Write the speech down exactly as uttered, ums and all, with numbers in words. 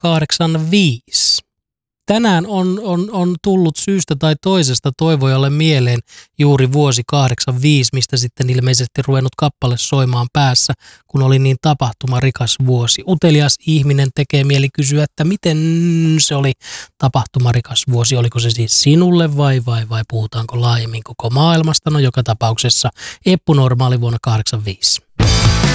kahdeksankymmentäviisi. Tänään on, on, on tullut syystä tai toisesta toivojalle mieleen juuri vuosi kahdeksankymmentäviisi, mistä sitten ilmeisesti ruvennut kappale soimaan päässä, kun oli niin tapahtumarikas vuosi. Utelias ihminen tekee mieli kysyä, että miten se oli tapahtumarikas vuosi. Oliko se siis sinulle vai, vai, vai puhutaanko laajemmin koko maailmasta? No joka tapauksessa Eppu Normaali vuonna kahdeksankymmentäviisi.